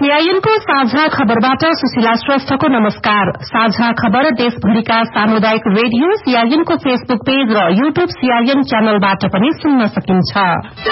सीआईएनको साझा खबरबाट सुशीला श्रेष्ठको नमस्कार। साझा खबर देशभरिका सामुदायिक रेडियो सीआईएनको फेसबुक पेज र यूट्यूब सीआईएन च्यानलबाट पनि सुन्न सकिन्छ।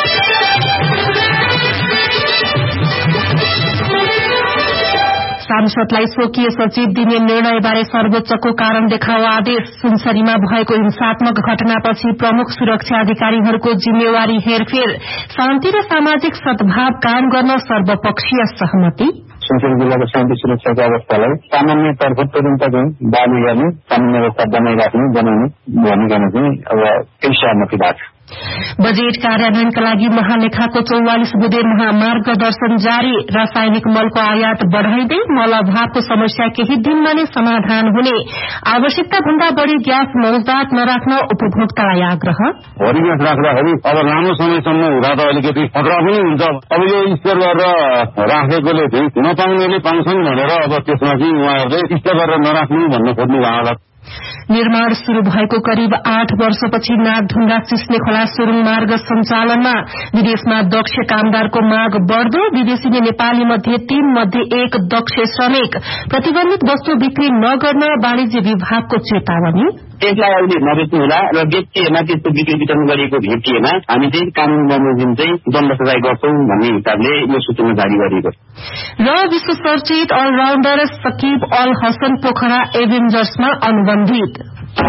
सांसदलाई स्वकीय सचिव दिने निर्णयबारे सर्वोच्चको कारण देखाओ आदेश। सुनसरीमा भएको हिंसात्मक घटनापछि प्रमुख सुरक्षा अधिकारीहरूको जिम्मेवारी हेरफेर। शान्ति र सामाजिक सद्भाव कायम गर्न सर्वपक्षीय सहमति। सुनसरी जिल्लाको शान्ति सुरक्षाको अवस्थालाई सामान्य तर्फबाट बाली गर्ने, कानून व्यवस्था बनाइराख्ने, बनाउने भूमिकामा चाहिँ अब केही सहमति भएको छ। बजेट कार्यान्वयनका लागि महालेखाको 44 बुँदे मार्गदर्शन जारी। रासायनिक मलको आयात बढ़ाइँदै मल अभावको समस्या केही दिनमा नै समाधान हुने। आवश्यकता भन्दा बढ़ी ग्यास मौजदात नराख्न उपभोक्तालाई आग्रह। भरि ग्यास राख्दाखेरि अब लामो समयसम्म हुँदा त अलिकति खतरा पनि हुन्छ। अब यो स्टोर गरेर राखेकोले चाहिँ नपाउनेले पाउँछन् भनेर अब त्यसमा चाहिँ उहाँहरूले स्टोर गरेर नराख्नु भन्न खोज्नु होला। निर्माण शुरू भएको करिब 8 वर्षपछि नागढुङ्गा सिस्ने खोला सुरुङ मार्ग सञ्चालनमा। विदेशमा दक्ष कामदारको माग बढ़दो। विदेशीले नेपाली मध्ये 3 मध्ये 1 दक्ष श्रमिक। प्रतिबन्धित वस्तु बिक्री नगर्न वाणिज्य विभागको चेतावनी। त्यसलाई अहिले नबेच्नु होला र बेचिएमा त्यसको बिक्री वितरण गरिएको भेटिएमा हामी चाहिँ कानून बमोजिम चाहिँ दण्ड सजाय गर्छौं भन्ने हिसाबले यो सूचना जारी गरिएको छ। र विश्व चर्चित अलराउन्डर सकिब अल हसन पोखरा एभेन्जर्समा अनुबन्धित।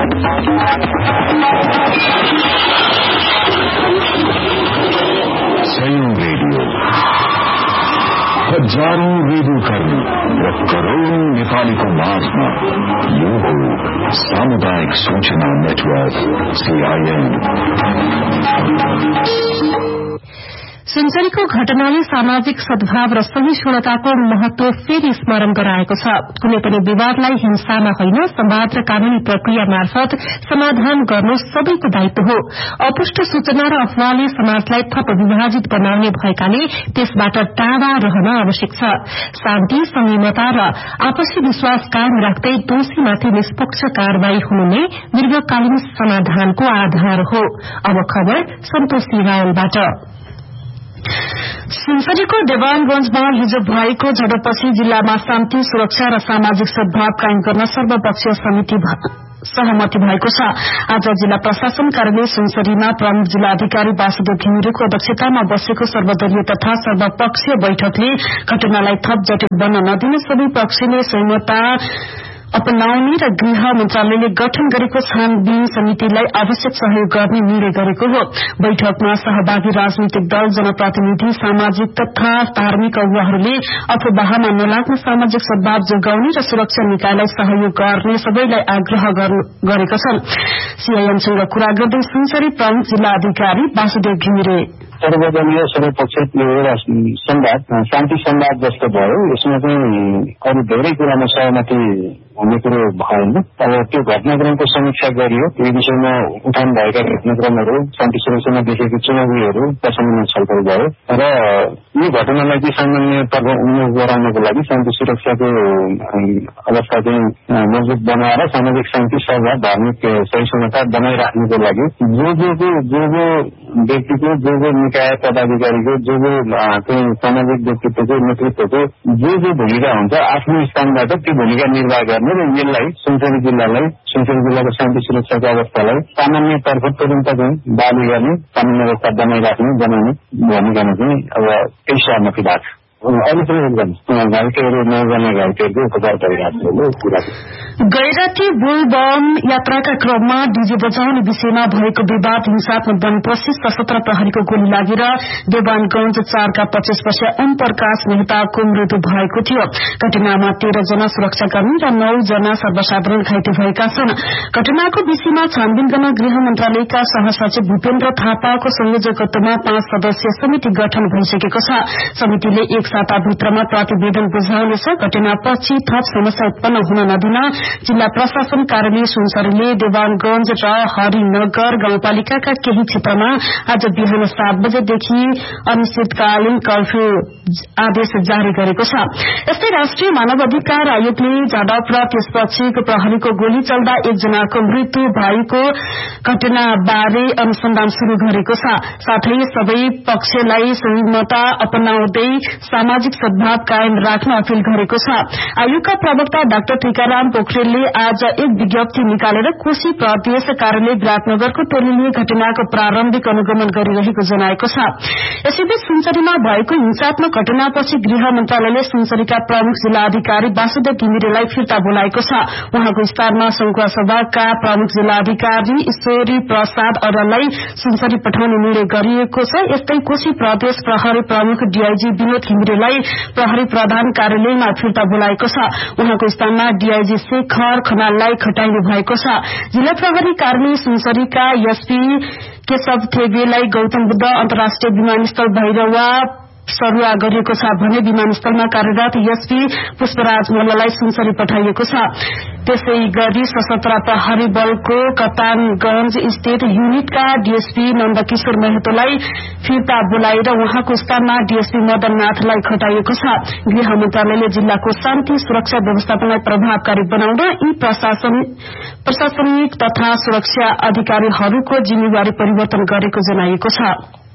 हजारौं रेडियोकर्मी र करोड़ौं नेपालीको माझमा यो हो सामुदायिक सूचना नेटवर्क सीआईएन। सुनसरीको घटनाले सामाजिक सद्भाव र सहिष्णुताको महत्व फेरि स्मरण गराएको छ। कुनै पनि विवादलाई हिंसामा होइन, संवाद र कानूनी प्रक्रिया मार्फत समाधान गर्नु सबैको दायित्व हो। अपुष्ट सूचना र अफवाहले समाजलाई थप विभाजित बनाउने भएकाले त्यसबाट टाढा रहन आवश्यक छ। शान्ति, संयमता र आपसी विश्वास कायम राख्दै दोषीमाथि निष्पक्ष कार्यवाही हुनु नै दीर्घकालीन समाधानको आधार हो। अब खबर सन्तोषी रावलबाट। सुनसरीको देवानगंजमा हिजो भएको झडपपछि जिल्लामा शान्ति, सुरक्षा र सामाजिक सद्भाव कायम गर्न सर्वपक्षीय सहमति भएको छ। आज जिल्ला प्रशासन कार्यालय सुनसरीमा प्रमुख जिल्ला अधिकारी वासुदेव घिमिरेको अध्यक्षतामा बसेको सर्वदलीय तथा सर्वपक्षीय बैठकले घटनालाई थप जटिल बन्न नदिने सबै पक्षले संयमता अपनाउने र गृह मन्त्रालयले गठन गरेको छानबिन समितिलाई आवश्यक सहयोग गर्ने निर्णय गरेको हो। बैठकमा सहभागी राजनीतिक दल, जनप्रतिनिधि, सामाजिक तथा धार्मिक अगुवाहरूले अफवाहमा नलाग्न सामाजिक सद्भाव जोगाउने र सुरक्षा निकायलाई सहयोग गर्ने सबैलाई आग्रह गरेका छन्। सीआईएनसँग कुरा गर्दै सुनसरी प्रमुख जिल्ला अधिकारी वासुदेव घिमिरे सर्वदलीय सर्वपक्षीय एउटा संवाद, शान्ति संवाद जस्तो भयो। यसमा चाहिँ अरू धेरै कुरामा सहमति हुने कुरो भएन। अब त्यो घटनाक्रमको समीक्षा गरियो। यो विषयमा उठान भएका घटनाक्रमहरू, शान्ति सुरक्षामा देखेको चुनौतीहरू प्रसङ्गमा छलफल भयो र यो घटनालाई चाहिँ सामान्यतर्फ उन्मुख गराउनको लागि शान्ति सुरक्षाको अवस्था चाहिँ मजबुत बनाएर सामाजिक शान्ति, सद्भाव, धार्मिक सहिष्णुता बनाइराख्नुको लागि जो व्यक्तिको, जो निकाय पदाधिकारीको, जो सामाजिक व्यक्तित्वको, नेतृत्वको जो भूमिका हुन्छ आफ्नो स्थानबाट त्यो भूमिका निर्वाह गर्ने र यसलाई सुनसरी जिल्लाको शान्ति सुरक्षाको अवस्थालाई सामान्य तर्फबाट बाली गर्ने, कानून व्यवस्था बनाइराख्ने, बनाउने भूमिकामा चाहिँ अब केही सहमति भएको छ। घाइतेहरू 9 जना घाइतेहरूको उपचार गरिरहेको कुरा। गैराती बुलबम यात्राका क्रममा डीजे बजाउने विषयमा भएको विवाद हिंसात्मक बनेपछि सशस्त्र प्रहरीको गोली लागेर देवानगंज 4 का 25 वर्षीय ओम प्रकाश मेहताको मृत्यु भएको थियो। घटनामा 13 जना सुरक्षाकर्मी र 9 जना सर्वसाधारण घाइते भएका छन्। घटनाको विषयमा छानबिन गर्न गृह मन्त्रालयका सहसचिव भूपेन्द्र थापाको संयोजकत्वमा 5 सदस्यीय समिति गठन भइसकेको छ। समितिले एक साताभित्रमा प्रतिवेदन बुझाउनेछ। घटनापछि थप समस्या उत्पन्न हुन नदिन जिल्ला प्रशासन कार्यालय सुनसरीले देवानगंज र हरिनगर गाउँपालिकाका केही क्षेत्रमा आज बिहान 7 बजेदेखि अनिश्चितकालीन कर्फ्यू आदेश जारी गरेको छ। यस्तै राष्ट्रिय मानव अधिकार आयोगले झडप र त्यसपछिको प्रहरीको गोली चल्दा 1 जनाको मृत्यु भएको घटनाबारे अनुसन्धान शुरू गरेको छ। साथै सबै पक्षलाई संयमता अपनाउँदै सामाजिक सद्भाव कायम राख्न अपील गरेको छ। आयोगका प्रवक्ता डाक्टर टीकाराम पोखरेलले आज एक विज्ञप्ति निकालेर कोशी प्रदेश कार्यालय विराटनगरको टोलीले घटनाको प्रारम्भिक अनुगमन गरिरहेको जनाएको छ। यसैबीच सुनसरीमा भएको हिंसात्मक घटनापछि गृह मन्त्रालयले सुनसरीका प्रमुख जिल्ला अधिकारी वासुदेव घिमिरेलाई फिर्ता बोलाएको छ। उहाँको स्थानमा संघुवा सभाका प्रमुख जिल्ला अधिकारी ईश्वरी प्रसाद अरलाई सुनसरी पठाउने निर्णय गरिएको छ। यस्तै कोशी प्रदेश प्रहरी प्रमुख डीआईजी विनोद घिमिरेलाई प्रहरी प्रधान कार्यालयमा फिर्ता बोलाएको छ। उहाँको स्थानमा डीआईजी शेखर खनाललाई खटाइनु भएको छ। जिल्ला प्रहरी कार्यालय सुनसरीका एसपी केशव थेबेलाई गौतम बुद्ध अन्तर्राष्ट्रिय विमानस्थल भैरवा सरुवा गरिएको छ भने विमानस्थलमा कार्यरत एसपी पुष्पराज मल्ललाई सुनसरी पठाइएको छ। त्यसै गरी सशस्त्र प्रहरी बलको कप्तानगंज स्थित युनिटका डीएसपी नन्दकिशोर महतोलाई फिर्ता बोलाएर उहाँको स्थानमा डीएसपी मदननाथलाई खटाइएको छ। गृह मन्त्रालयले जिल्लाको शान्ति सुरक्षा व्यवस्थापनलाई प्रभावकारी बनाउन यी प्रशासनिक तथा सुरक्षा अधिकारीहरूको जिम्मेवारी परिवर्तन गरेको जनाइएको छ।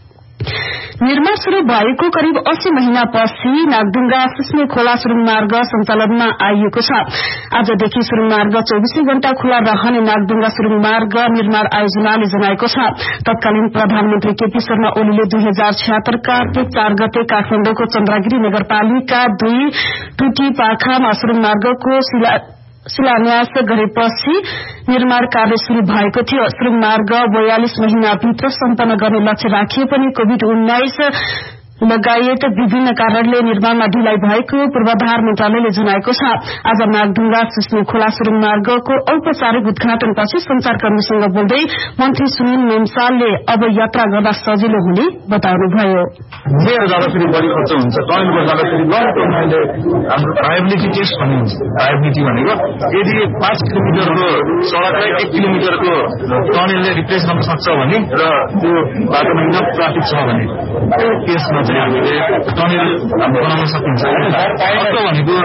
निर्माण शुरू भएको करिब 80 महिनापछि नागढुंगा सुस्ने खोला सुरुङ मार्ग सञ्चालनमा आइएको छ। आजदेखि सुरुङ मार्ग 24 घण्टा खुला रहने नागढुंगा सुरुङ मार्ग निर्माण आयोजनाले जनाएको छ। तत्कालीन प्रधानमन्त्री केपी शर्मा ओलीले 2076 कार्तिक 4 गते काठमाडौँको चन्द्रगिरी नगरपालिका 2 टुटी पाखामा सुरुङ मार्गको शिलान्यास गरेपछि निर्माण कार्य शुरू भएको थियो। सुरुङ मार्ग 42 महिनाभित्र सम्पन्न गर्ने लक्ष्य राखिए पनि कोभिड-19 लगायत विभिन्न कारणले निर्माणमा ढिलाइ भएको पूर्वाधार मन्त्रालयले जनाएको छ। आज नागढुंगा सुस्ने खोला सुरुङ मार्गको औपचारिक उद्घाटनपछि संचारकर्मीसँग बोल्दै मन्त्री सुनिल नेमसालले अब यात्रा गर्दा सजिलो हुने बताउनुभयो। जाँदाखेरि बढी खर्च हुन्छ, टनलको जाँदाखेरि लङ टर्मले हाम्रो भाइबिलिटी टेस्ट भन्ने हुन्छ। भाइबिलिटी भनेको यदि 5 किलोमिटरको सड़कलाई 1 किलोमिटरको टनलले रिप्लेस गर्न सक्छ भने र त्यो बाटोमा इनफ ट्राफिक छ भने त्यो केसमा चाहिँ हामीले टनल बनाउन सकिन्छ। अर्को भनेको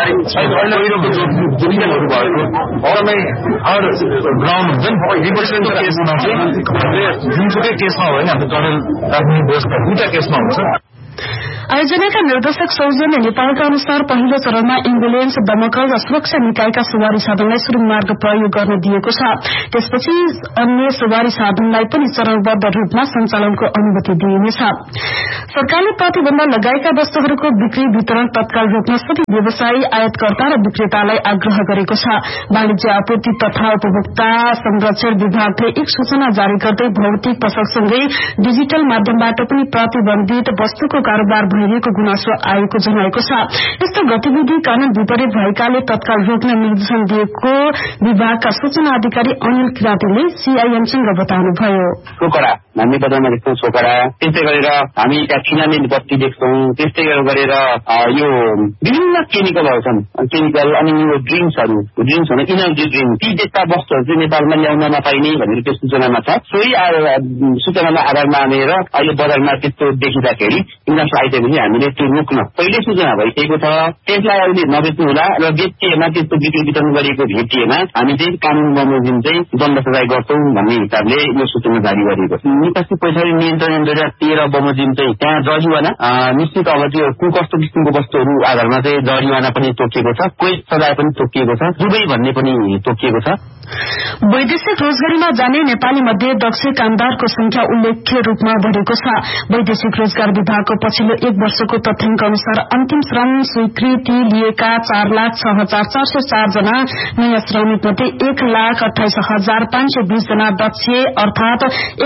पहिरो दुनियाँहरू भएको एकदमै हार्ड ग्राउन्ड हुन्छ नि, रिभर्सको केसमा चाहिँ हामीले जुनसुकै केसमा हो भने हाम्रो टनल राख्ने व्यवस्था दुईटा केसमा हुन्छ। आयोजनाका निर्देशक सौजन्य नेपालका अनुसार पहिलो चरणमा एम्बुलेन्स, दमकल र सुरक्षा निकायका सवारी साधनलाई सुरुङ मार्ग प्रयोग गर्न दिएको छ। त्यसपछि अन्य सवारी साधनलाई पनि चरणबद्ध रूपमा सञ्चालनको अनुमति दिइनेछ। सरकारले प्रतिबन्ध लगाएका वस्तुहरूको बिक्री वितरण तत्काल रोक्न सबै व्यवसायी, आयातकर्ता र विक्रेतालाई आग्रह गरेको छ। वाणिज्य आपूर्ति तथा उपभोक्ता संरक्षण विभागले एक सूचना जारी गर्दै भौतिक पसलसँगै डिजिटल माध्यमबाट पनि प्रतिबन्धित वस्तुको कारोबार भइरहेको गुनासो आएको जनाएको छ। यस्तो गतिविधि कानून विपरीत भएकाले तत्काल रोक्न निर्देशन दिएको विभागका सूचना अधिकारी अनिल किराँतीले सीआईएमसँग बताउनुभयो। छोकरा हामी बजारमा देख्छौं, छोकरा त्यस्तै गरेर हामी त्यहाँ फिनामिल बत्ती देख्छौं, त्यस्तै गरेर यो विभिन्न केमिकलहरू छन्, केमिकल अनि यो ड्रिङ्क्स भने इनर्जी ड्रिङ्क, ती त्यस्ता वस्तुहरू चाहिँ नेपालमा ल्याउन नपाइने भनेर त्यो सूचनामा छ। सोही सूचनालाई आधार मानेर अहिले बजारमा त्यस्तो देखिँदाखेरि यिनीहरू आइसकेपछि हामीले त्यो रोक्न पहिले सूचना भइसकेको छ। त्यसलाई अहिले नबेच्नु होला र बेचिएमा त्यस्तो बिक्री वितरण गरिएको भेटिएमा हामी चाहिँ कानून बमोजिम चाहिँ दण्ड सजाय गर्छौं भन्ने हिसाबले यो सूचना जारी गरिएको छ। निकासी पैसारी नियन्त्रण 2013 बमोजिम चाहिँ त्यहाँ जरिवाना निश्चित अब त्यो कस्तो किसिमको वस्तुहरू आधारमा चाहिँ जरिवाना पनि तोकिएको छ, कोही सजाय पनि तोकिएको छ, दुवै भन्ने पनि तोकिएको छ। वैदेशिक रोजगारीमा जाने नेपाली मध्ये दक्ष कामदारको संख्या उल्लेख्य रूपमा बढ़ेको छ। वैदेशिक रोजगार विभागको पछिल्लो 1 वर्षको तथ्याङ्क अनुसार अन्तिम श्रम स्वीकृति लिएका 4,06,404 जना नयाँ श्रमिक मध्ये 1,28,520 जना दक्ष अर्थात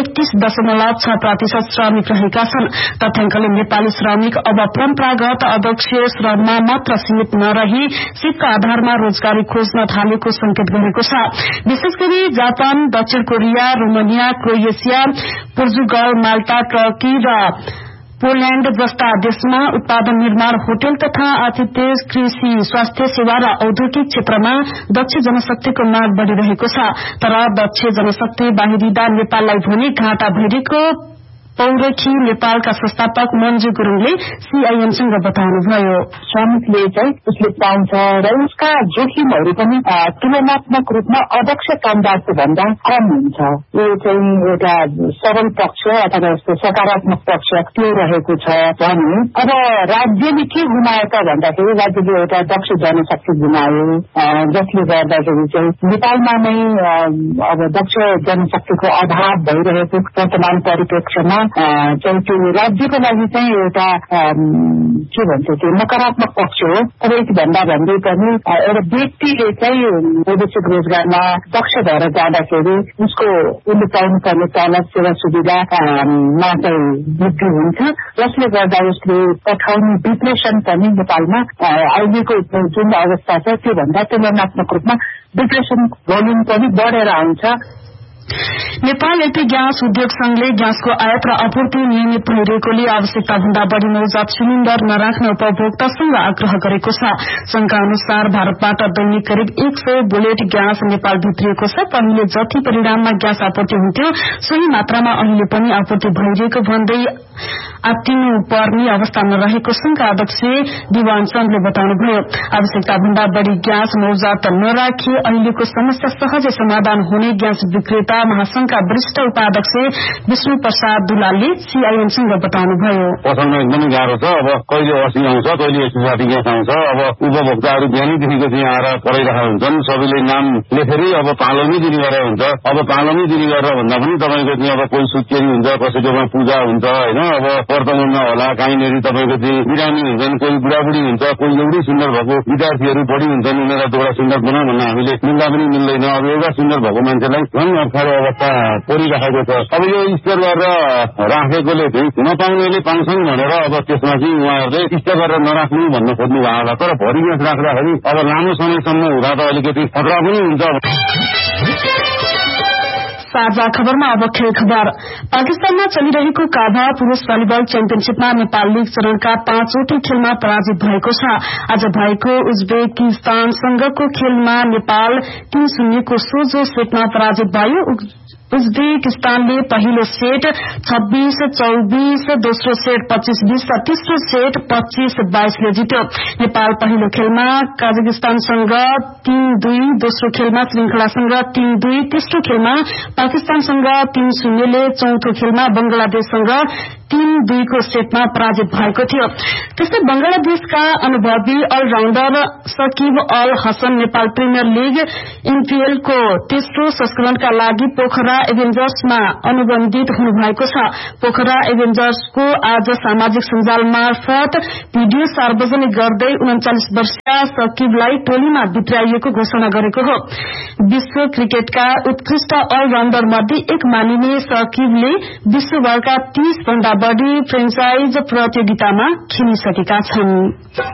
31.6% श्रमिक रहेका छन्। तथ्याङ्कले नेपाली श्रमिक अब परम्परागत अदक्ष श्रममा मात्र सीमित नरही सिपका आधारमा रोजगारी खोज्न थालेको संकेत गरेको छ। विशेष गरी जापान, दक्षिण कोरिया, रोमानिया, क्रोएसिया, पोर्चुगल, माल्टा, टर्की र पोल्याण्ड जस्ता देशमा उत्पादन, निर्माण, होटल तथा आतिथ्य, कृषि, स्वास्थ्य सेवा र औद्योगिक क्षेत्रमा दक्ष जनशक्तिको माग बढ़िरहेको छ। तर दक्ष जनशक्ति बाहिरिँदा नेपाललाई भने घाटा भइरहेको पौरखी नेपालका संस्थापक मन्जु गुरुङले सीआईएनसँग बताउनुभयो। श्रमिकले चाहिँ उसले पाउँछ र उसका जोखिमहरू पनि तुलनात्मक रूपमा अध्यक्ष कामदारको भन्दा कम हुन्छ। यो चाहिँ एउटा सरल पक्ष अथवा यस्तो सकारात्मक पक्ष त्यो रहेको छ भने अब राज्यले के गुमायो त भन्दाखेरि राज्यले एउटा दक्ष जनशक्ति गुमायो, जसले गर्दाखेरि चाहिँ नेपालमा नै अब दक्ष जनशक्तिको अभाव भइरहेको वर्तमान परिप्रेक्ष्यमा चाहिँ त्यो राज्यको लागि चाहिँ एउटा के भन्छ त्यो नकारात्मक पक्ष हो। तर यति भन्दा भन्दै पनि एउटा व्यक्तिले चाहिँ वैदेशिक रोजगारमा दक्ष भएर जाँदाखेरि उसले पाउनुपर्ने तलब सेवा सुविधामा चाहिँ वृद्धि हुन्छ, जसले गर्दा उसले पठाउने डिप्रेसन पनि नेपालमा अहिलेको जुन अवस्था छ त्योभन्दा तुलनात्मक रूपमा डिप्रेसन भोल्युम पनि बढेर आउँछ। नेपाल एलपी ग्यास उद्योग संघले ग्यासको आयात र आपूर्ति नियमित भइरहेकोले आवश्यकता भन्दा बढ़ी नवजात सिलिण्डर नराख्न उपभोक्तासँग आग्रह गरेको छ। संघका अनुसार भारतबाट दैनिक करिब 100 बुलेट ग्यास नेपाल भित्रिएको छ। पहिले जति परिणाममा ग्यास आपूर्ति हुन्थ्यो सोही मात्रामा अहिले पनि आपूर्ति भइरहेको भन्दै आत्तिनु पर्ने अवस्था नरहेको संघका अध्यक्ष दिवान चन्दले बताउनुभयो। आवश्यकता भन्दा बढ़ी ग्यास मौजात नराखी अहिलेको समस्या सहजै समाधान हुने ग्यास विक्रेता महासंघका वरिष्ठ उपाध्यक्ष विष्णु प्रसाद दुलालले सीआईएनसँग बताउनुभयो। पसलमा एकदमै गाह्रो छ। अब कहिले 80 आउँछ, कहिले 160 ग्यास आउँछ। अब उपभोक्ताहरू बिहानैदेखिको चाहिँ आएर पढाइरहेका हुन्छन्। सबैले नाम लेखेरै अब पालोमै दिने गरेर हुन्छ। अब पालोमै दिने गरेर भन्दा पनि तपाईँको चाहिँ अब कोही सुत्केरी हुन्छ, कसैकोमा पूजा हुन्छ होइन। अब वर्तमानमा होला कहीँनिर तपाईँको चाहिँ बिरामी हुन्छन्, कोही बुढाबुढी हुन्छ, कोही एउटै सुन्दर भएको विद्यार्थीहरू बढी हुन्छन्, उनीहरूलाई एउटा सुन्दर बनाऊ भन्न हामीले मिल्दा पनि मिल्दैन। अब एउटा सुन्दर भएको मान्छेलाई झन् अप्ठ्यारो अवस्था परिरहेको छ। अब यो स्थिर गरेर राखेकोले चाहिँ नपाउनेले पाउँछन् भनेर अब त्यसमा चाहिँ उहाँहरूले स्थिर गरेर नराख्नु भन्न खोज्नु भएको होला। तर भरि ग्यास राख्दाखेरि अब लामो समयसम्म हुँदा त अलिकति खतरा पनि हुन्छ। साझा खबरमा अब खेल खबर। पाकिस्तानमा चलिरहेको काभा पुरूष भलिबल च्याम्पियनशीपमा नेपाल लीग चरणका 5वटै खेलमा पराजित भएको छ। आज भएको उज्बेकिस्तानसँगको खेलमा नेपाल 3-0 को सोझो सेटमा पराजित भयो। उज्बेकिस्तानले पहिलो सेट 26-24, दोस्रो सेट 25-20 र तेस्रो सेट 25-22 ले जित्यो। नेपाल पहिलो खेलमा कजाकिस्तानसँग 3-2, दोस्रो खेलमा श्रृंखलासँग 3-2, तेस्रो खेलमा पाकिस्तानसँग 3-0 ले, चौथो खेलमा बंगलादेशसँग 3-2 को सेटमा पराजित भएको थियो। त्यस्तै बंगलादेशका अनुभवी अलराउण्डर Saqib all Hassan Nepal premier league MPL को तेस्रो संस्करणका लागि पोखरा एभेन्जर्समा अनुबन्धित हुनुभएको छ। पोखरा एभेन्जर्सको आज सामाजिक सञ्जाल मार्फत भिडियो सार्वजनिक गर्दै 39 वर्षीय सकिबलाई टोलीमा भित्राइएको घोषणा गरेको हो। विश्व क्रिकेटका उत्कृष्ट अलराउण्डर मध्ये एक मानिने सकिबले विश्वभरका 30 भन्दा बढ़ी फ्रेन्चाइज प्रतियोगितामा खेलिसकेका छन्।